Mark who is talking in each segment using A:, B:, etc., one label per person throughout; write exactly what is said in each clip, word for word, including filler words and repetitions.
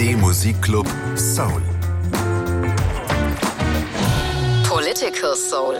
A: D Musikclub Soul.
B: Political Soul.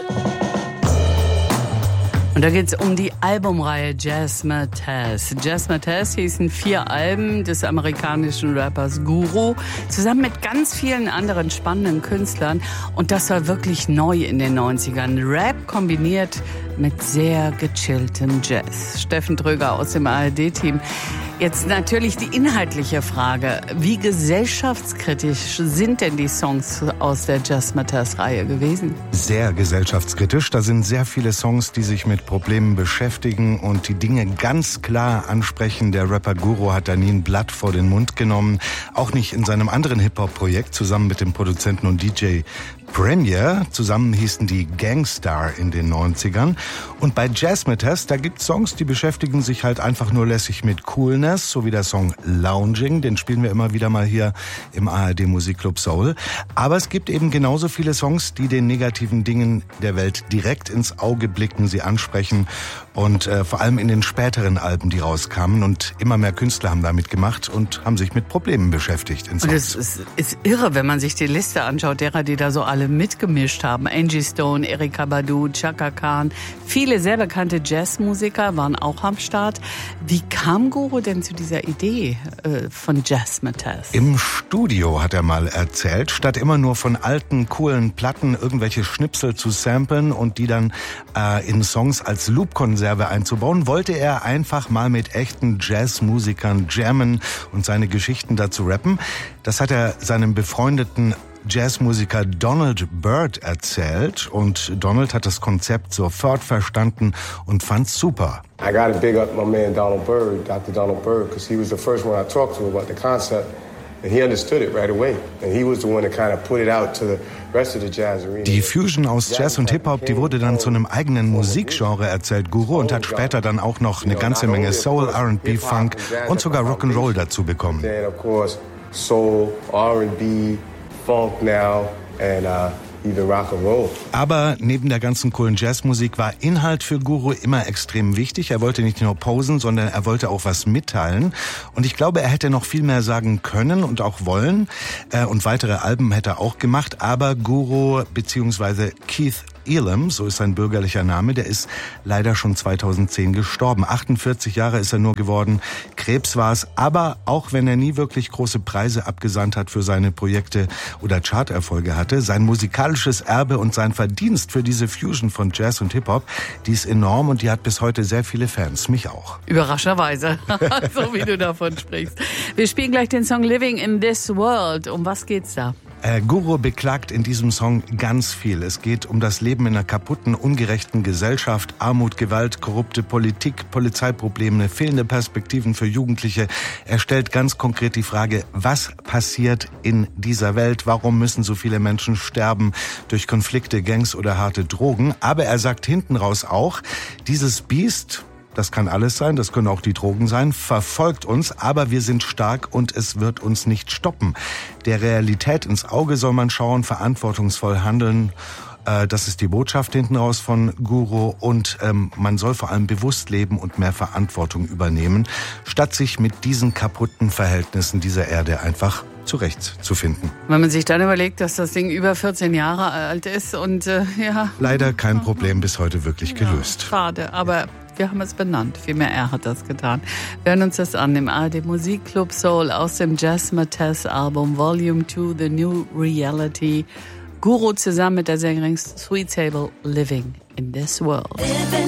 C: Und da geht es um die Albumreihe Jazzmatazz. Jazzmatazz hießen vier Alben des amerikanischen Rappers Guru, zusammen mit ganz vielen anderen spannenden Künstlern. Und das war wirklich neu in den neunzigern. Rap kombiniert mit sehr gechilltem Jazz. Steffen Tröger aus dem A R D-Team. Jetzt natürlich die inhaltliche Frage. Wie gesellschaftskritisch sind denn die Songs aus der Jazzmatazz-Reihe gewesen?
D: Sehr gesellschaftskritisch. Da sind sehr viele Songs, die sich mit Problemen beschäftigen und die Dinge ganz klar ansprechen. Der Rapper Guru hat da nie ein Blatt vor den Mund genommen. Auch nicht in seinem anderen Hip-Hop-Projekt zusammen mit dem Produzenten und D J Premier. Zusammen hießen die Gangstar in den neunzigern. Und bei Jazzmatazz, da gibt's Songs, die beschäftigen sich halt einfach nur lässig mit Coolness, so wie der Song Lounging. Den spielen wir immer wieder mal hier im A R D Musikclub Soul. Aber es gibt eben genauso viele Songs, die den negativen Dingen der Welt direkt ins Auge blicken, sie ansprechen. Und äh, vor allem in den späteren Alben, die rauskamen. Und immer mehr Künstler haben damit gemacht und haben sich mit Problemen beschäftigt in Songs.
C: Und es ist, ist irre, wenn man sich die Liste anschaut, derer, die da so alle mitgemischt haben. Angie Stone, Erykah Badu, Chaka Khan. Viele sehr bekannte Jazzmusiker waren auch am Start. Wie kam Guru denn zu dieser Idee äh, von Jazzmatazz?
D: Im Studio hat er mal erzählt, statt immer nur von alten, coolen Platten irgendwelche Schnipsel zu samplen und die dann äh, in Songs als Loopkonserve einzubauen, wollte er einfach mal mit echten Jazzmusikern jammen und seine Geschichten dazu rappen. Das hat er seinem befreundeten Jazzmusiker Donald Byrd erzählt und Donald hat das Konzept sofort verstanden und fand's super.
E: I got to big up my man Donald Byrd, Doctor Donald Byrd, because he was the first one I talked to about the concept. And he understood it right away. And he was the one that kind of put it out to the rest of the jazz arena.
D: Die Fusion aus Jazz und Hip-Hop, die wurde dann zu einem eigenen Musikgenre, erzählt Guru, und hat später dann auch noch eine ganze Menge Soul, R and B, Funk und sogar Rock'n'Roll dazu bekommen.
E: Then of course Soul, R and B, Funk now and uh even rock and roll.
D: Aber neben der ganzen coolen Jazzmusik war Inhalt für Guru immer extrem wichtig. Er wollte nicht nur posen, sondern er wollte auch was mitteilen. Und ich glaube, er hätte noch viel mehr sagen können und auch wollen. Und weitere Alben hätte er auch gemacht. Aber Guru bzw. Keith Elam, so ist sein bürgerlicher Name, der ist leider schon zweitausendzehn gestorben. achtundvierzig Jahre ist er nur geworden. Krebs war es. Aber auch wenn er nie wirklich große Preise abgesandt hat für seine Projekte oder Charterfolge hatte, sein musikalisches Erbe und sein Verdienst für diese Fusion von Jazz und Hip-Hop, die ist enorm und die hat bis heute sehr viele Fans. Mich auch.
C: Überraschenderweise, so wie du davon sprichst. Wir spielen gleich den Song Living in This World. Um was geht's da?
D: Äh, Guru beklagt in diesem Song ganz viel. Es geht um das Leben in einer kaputten, ungerechten Gesellschaft, Armut, Gewalt, korrupte Politik, Polizeiprobleme, fehlende Perspektiven für Jugendliche. Er stellt ganz konkret die Frage, was passiert in dieser Welt? Warum müssen so viele Menschen sterben durch Konflikte, Gangs oder harte Drogen? Aber er sagt hinten raus auch, dieses Biest, das kann alles sein, das können auch die Drogen sein, verfolgt uns, aber wir sind stark und es wird uns nicht stoppen. Der Realität ins Auge soll man schauen, verantwortungsvoll handeln. Das ist die Botschaft hinten raus von Guru und ähm, man soll vor allem bewusst leben und mehr Verantwortung übernehmen, statt sich mit diesen kaputten Verhältnissen dieser Erde einfach zurechtzufinden.
C: Wenn man sich dann überlegt, dass das Ding über vierzehn Jahre alt ist und äh, ja...
D: Leider kein Problem bis heute wirklich gelöst.
C: Ja, schade, aber wir haben es benannt. Vielmehr er hat das getan. Wir hören uns das an im A R D Musikclub Soul aus dem Jazzmatazz Album Volume two, The New Reality. Guru zusammen mit der Sängerin Sweet Table, Living in This World.